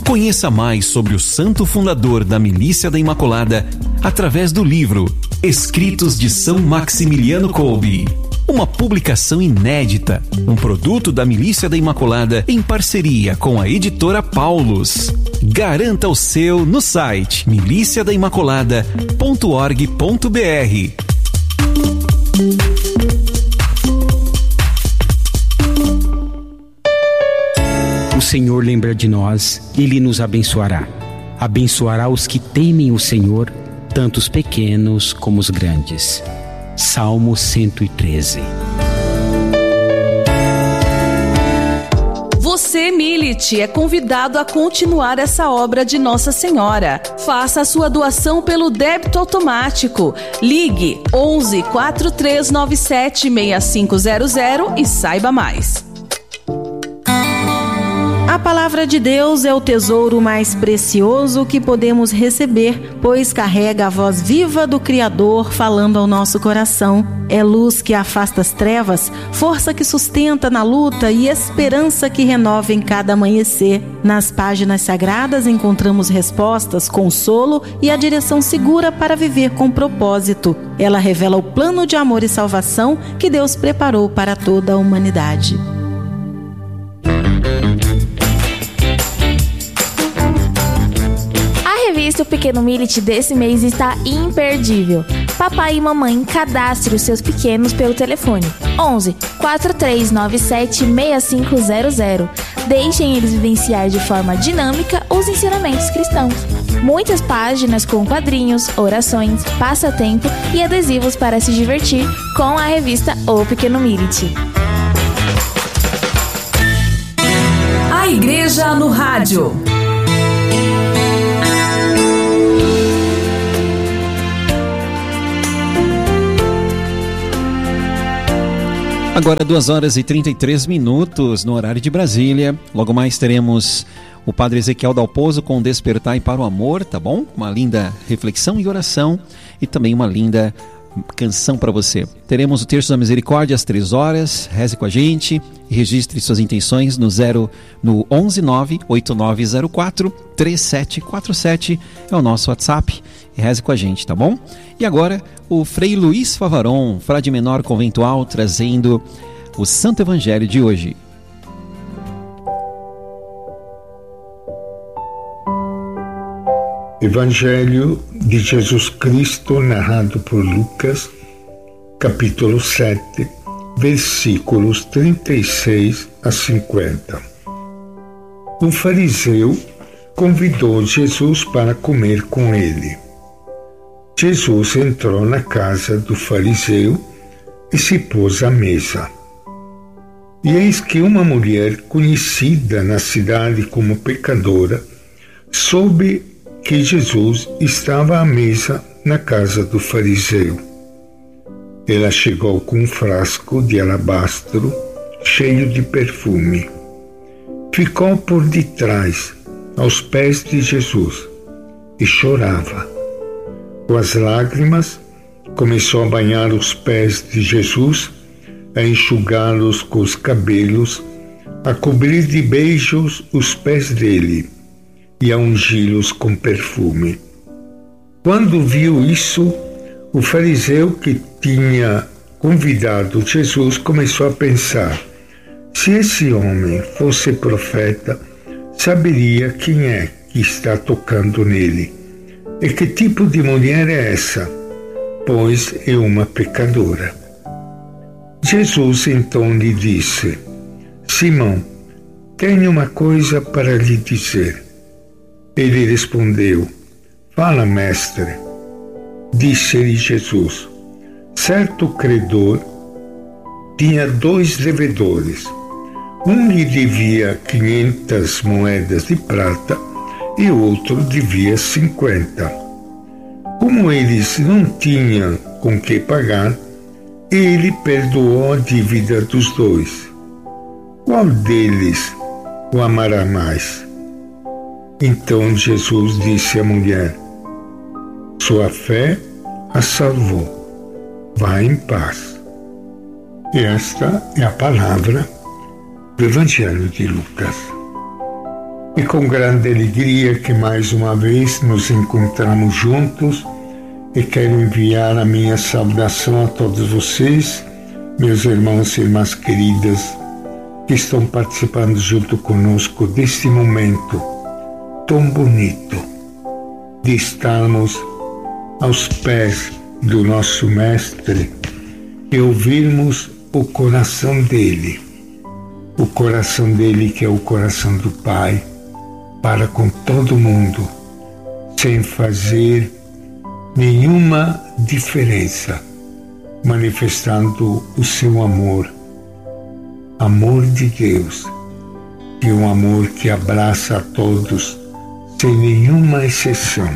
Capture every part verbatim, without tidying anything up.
Conheça mais sobre o santo fundador da Milícia da Imaculada através do livro Escritos de São Maximiliano Kolbe. Uma publicação inédita, um produto da Milícia da Imaculada em parceria com a editora Paulus. Garanta o seu no site milícia da imaculada ponto org ponto br. O Senhor lembra de nós, Ele nos abençoará. Abençoará os que temem o Senhor, tanto os pequenos como os grandes. Salmo cento e treze. Você, Milite, é convidado a continuar essa obra de Nossa Senhora. Faça a sua doação pelo débito automático. Ligue onze, quatro três nove sete, seis cinco zero zero e saiba mais. A palavra de Deus é o tesouro mais precioso que podemos receber, pois carrega a voz viva do Criador falando ao nosso coração. É luz que afasta as trevas, força que sustenta na luta e esperança que renova em cada amanhecer. Nas páginas sagradas encontramos respostas, consolo e a direção segura para viver com propósito. Ela revela o plano de amor e salvação que Deus preparou para toda a humanidade. O Pequeno Milite desse mês está imperdível. Papai e mamãe, cadastre os seus pequenos pelo telefone onze, quatro três nove sete, seis cinco zero zero. Deixem eles vivenciar de forma dinâmica os ensinamentos cristãos. Muitas páginas com quadrinhos, orações, passatempo e adesivos para se divertir com a revista O Pequeno Milite. A Igreja no Rádio. Agora duas horas e trinta e três minutos no horário de Brasília. Logo mais teremos o Padre Ezequiel Dalpozo com Despertai para o Amor, tá bom? Uma linda reflexão e oração e também uma linda canção para você. Teremos o Terço da Misericórdia às três horas. Reze com a gente e registre suas intenções no zero no onze nove oito nove zero quatro três sete quatro sete, é o nosso WhatsApp. E reze com a gente, tá bom? E agora o Frei Luiz Favaron, frade menor conventual, trazendo o Santo Evangelho de hoje. Evangelho de Jesus Cristo narrado por Lucas, capítulo sete, versículos trinta e seis a cinquenta. Um fariseu convidou Jesus para comer com ele. Jesus entrou na casa do fariseu e se pôs à mesa. E eis que uma mulher conhecida na cidade como pecadora soube que Jesus estava à mesa na casa do fariseu. Ela chegou com um frasco de alabastro cheio de perfume. Ficou por detrás, aos pés de Jesus, e chorava. Com as lágrimas, começou a banhar os pés de Jesus, a enxugá-los com os cabelos, a cobrir de beijos os pés dele e a ungí-los com perfume. Quando viu isso, o fariseu que tinha convidado Jesus começou a pensar: se esse homem fosse profeta, saberia quem é que está tocando nele. E que tipo de mulher é essa? Pois é uma pecadora. Jesus então lhe disse: Simão, tenho uma coisa para lhe dizer. Ele respondeu: Fala, mestre. Disse-lhe Jesus: Certo credor tinha dois devedores. Um lhe devia quinhentas moedas de prata e outro devia cinquenta. Como eles não tinham com que pagar, ele perdoou a dívida dos dois. Qual deles o amará mais? Então Jesus disse à mulher: Sua fé a salvou. Vá em paz. Esta é a palavra do Evangelho de Lucas. E com grande alegria que mais uma vez nos encontramos juntos, e quero enviar a minha saudação a todos vocês, meus irmãos e irmãs queridas, que estão participando junto conosco deste momento tão bonito de estarmos aos pés do nosso Mestre e ouvirmos o coração dele, o coração dele que é o coração do Pai, para com todo mundo, sem fazer nenhuma diferença, manifestando o seu amor, amor de Deus, que é um amor que abraça a todos, sem nenhuma exceção.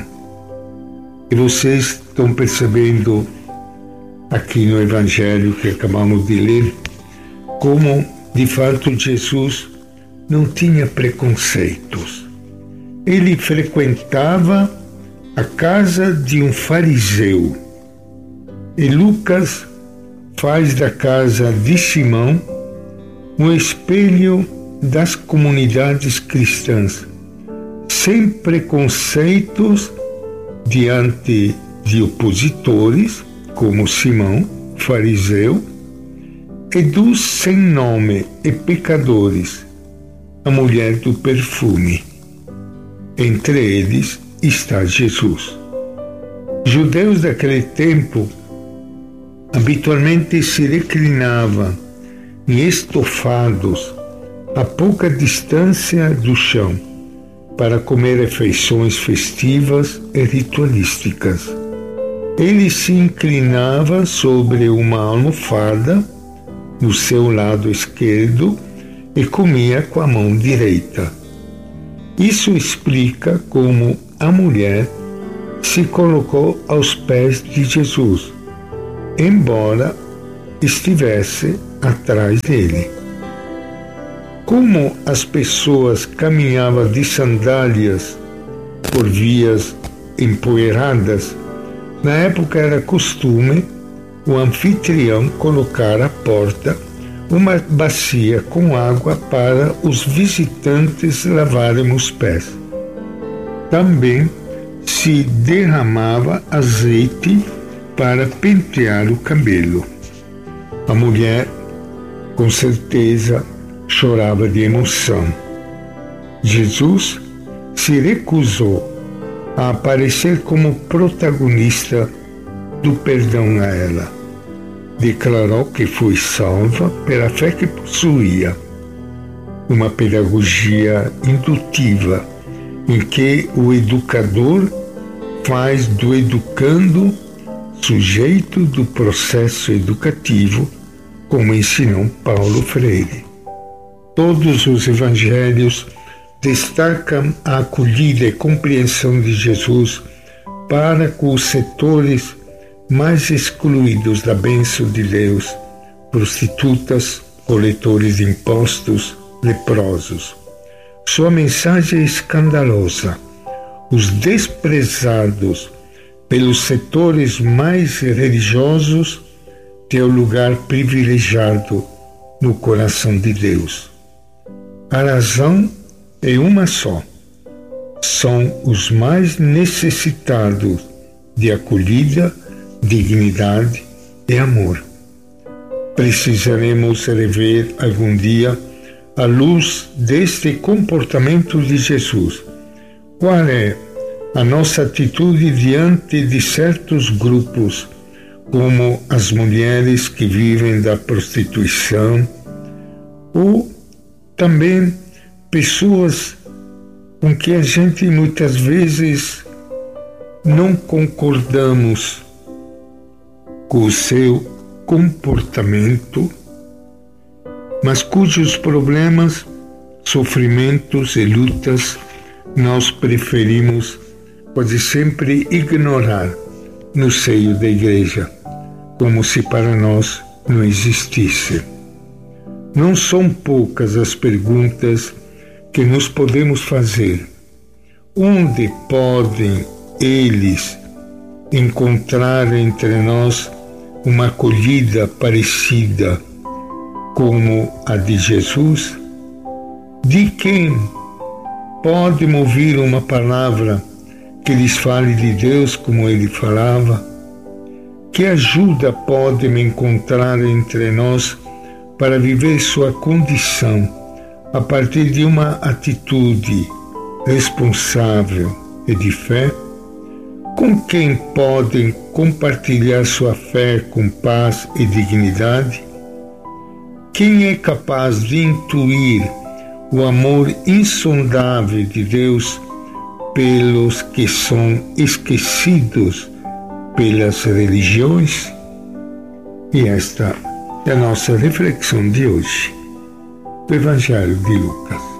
E vocês estão percebendo aqui no Evangelho que acabamos de ler, como de fato Jesus não tinha preconceitos. Ele frequentava a casa de um fariseu. E Lucas faz da casa de Simão um espelho das comunidades cristãs, sem preconceitos diante de opositores, como Simão, fariseu, e dos sem nome e pecadores, a mulher do perfume. Entre eles está Jesus. Judeus daquele tempo habitualmente se reclinavam em estofados a pouca distância do chão para comer refeições festivas e ritualísticas. Ele se inclinava sobre uma almofada no seu lado esquerdo e comia com a mão direita. Isso explica como a mulher se colocou aos pés de Jesus, embora estivesse atrás dele. Como as pessoas caminhavam de sandálias por vias empoeiradas, na época era costume o anfitrião colocar à porta uma bacia com água para os visitantes lavarem os pés. Também se derramava azeite para pentear o cabelo. A mulher, com certeza, chorava de emoção. Jesus se recusou a aparecer como protagonista do perdão a ela. Declarou que foi salva pela fé que possuía. Uma pedagogia indutiva, em que o educador faz do educando sujeito do processo educativo, como ensinou Paulo Freire. Todos os evangelhos destacam a acolhida e compreensão de Jesus para com os setores mais excluídos da bênção de Deus: prostitutas, coletores de impostos, leprosos. Sua mensagem é escandalosa. Os desprezados pelos setores mais religiosos têm o lugar privilegiado no coração de Deus. A razão é uma só: são os mais necessitados de acolhida, dignidade e amor. Precisaremos rever algum dia, à luz deste comportamento de Jesus, qual é a nossa atitude diante de certos grupos, como as mulheres que vivem da prostituição, ou também pessoas com que a gente muitas vezes não concordamos com o seu comportamento, mas cujos problemas, sofrimentos e lutas nós preferimos quase sempre ignorar no seio da igreja, como se para nós não existisse. Não são poucas as perguntas que nos podemos fazer. Onde podem eles encontrar entre nós uma acolhida parecida como a de Jesus? De quem Pode me ouvir uma palavra que lhes fale de Deus como ele falava? Que ajuda pode me encontrar entre nós para viver sua condição a partir de uma atitude responsável e de fé? Com quem podem compartilhar sua fé com paz e dignidade? Quem é capaz de intuir o amor insondável de Deus pelos que são esquecidos pelas religiões? E esta é a nossa reflexão de hoje do Evangelho de Lucas.